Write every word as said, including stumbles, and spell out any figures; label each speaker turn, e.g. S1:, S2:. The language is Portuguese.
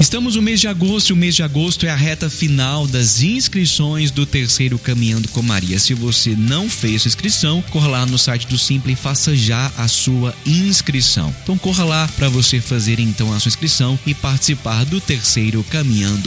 S1: Estamos no mês de agosto e o mês de agosto é a reta final das inscrições do terceiro Caminhando com Maria. Se você não fez sua inscrição, corra lá no site do Simpla e faça já a sua inscrição. Então corra lá para você fazer então a sua inscrição e participar do terceiro Caminhando